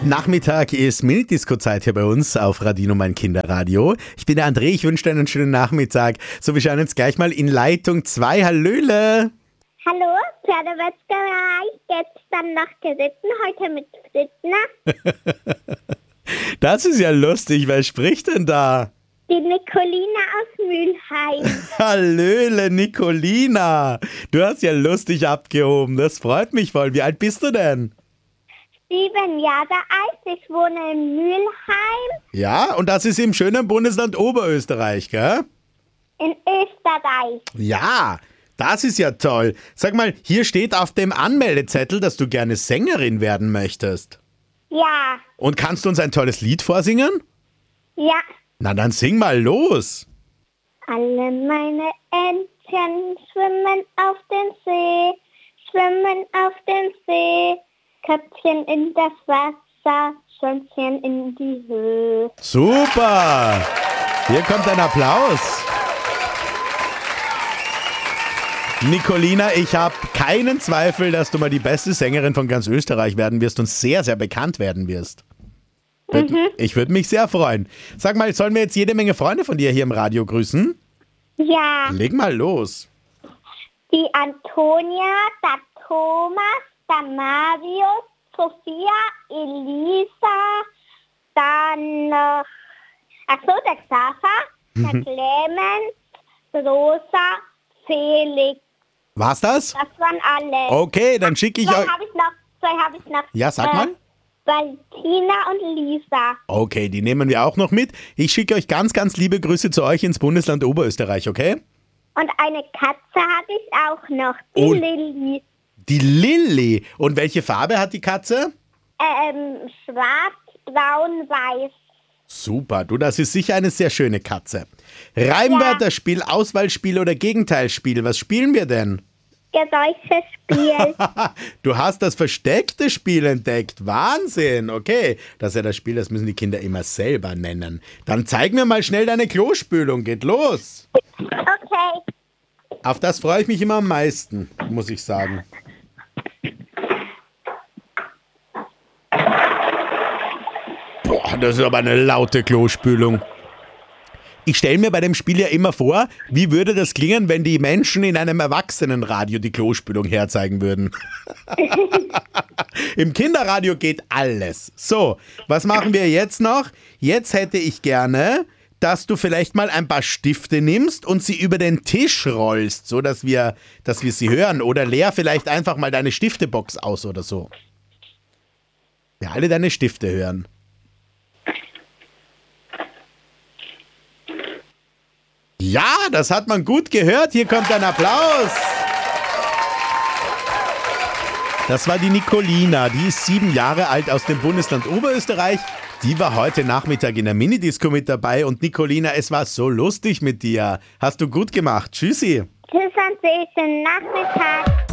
Nachmittag ist Minidisco-Zeit hier bei uns auf Radino, mein Kinderradio. Ich bin der André, ich wünsche dir einen schönen Nachmittag. So, wir schauen jetzt gleich mal in Leitung 2. Hallöle! Hallo, Pferdewetzgerei, jetzt dann noch geritten, heute mit Frittner. Das ist ja lustig, wer spricht denn da? Die Nicolina aus Mülheim. Hallöle, Nicolina! Du hast ja lustig abgehoben, das freut mich voll. Wie alt bist du denn? 7 Jahre alt, ich wohne in Mülheim. Ja, und das ist im schönen Bundesland Oberösterreich, gell? In Österreich. Ja, das ist ja toll. Sag mal, hier steht auf dem Anmeldezettel, dass du gerne Sängerin werden möchtest. Ja. Und kannst du uns ein tolles Lied vorsingen? Ja. Na dann sing mal los. Alle meine Entchen schwimmen auf dem See, schwimmen auf dem See. Köpfchen in das Wasser, Schwänzchen in die Höhe. Super! Hier kommt ein Applaus. Nicolina, ich habe keinen Zweifel, dass du mal die beste Sängerin von ganz Österreich werden wirst und sehr, sehr bekannt werden wirst. Ich würde mich sehr freuen. Sag mal, sollen wir jetzt jede Menge Freunde von dir hier im Radio grüßen? Ja. Leg mal los. Die Antonia, der Thomas, der Marius, Sophia, Elisa, dann noch, der Xaver, der Clemens, Rosa, Felix. War's das? Das waren alle. Okay, dann schicke ich euch... Zwei habe ich noch. Ja, sag mal. Valentina und Lisa. Okay, die nehmen wir auch noch mit. Ich schicke euch ganz, ganz liebe Grüße zu euch ins Bundesland Oberösterreich, okay? Und eine Katze habe ich auch noch, die Lilly. Die Lilly. Und welche Farbe hat die Katze? Schwarz, braun, weiß. Super, du, das ist sicher eine sehr schöne Katze. Reimwörterspiel, Auswahlspiel oder Gegenteilsspiel, was spielen wir denn? Geräuschespiel. Du hast das versteckte Spiel entdeckt. Wahnsinn. Okay, das ist ja das Spiel, das müssen die Kinder immer selber nennen. Dann zeig mir mal schnell deine Klospülung. Geht los. Okay. Auf das freue ich mich immer am meisten, muss ich sagen. Boah, das ist aber eine laute Klospülung. Ich stelle mir bei dem Spiel ja immer vor, wie würde das klingen, wenn die Menschen in einem Erwachsenenradio die Klospülung herzeigen würden. Im Kinderradio geht alles. So, was machen wir jetzt noch? Jetzt hätte ich gerne, dass du vielleicht mal ein paar Stifte nimmst und sie über den Tisch rollst, so dass wir sie hören. Oder leer vielleicht einfach mal deine Stiftebox aus oder so. Wir alle deine Stifte hören. Ja, das hat man gut gehört. Hier kommt ein Applaus. Das war die Nicolina. Die ist 7 Jahre alt aus dem Bundesland Oberösterreich. Die war heute Nachmittag in der Minidisco mit dabei. Und Nicolina, es war so lustig mit dir. Hast du gut gemacht. Tschüssi. Tschüss, schönen Nachmittag.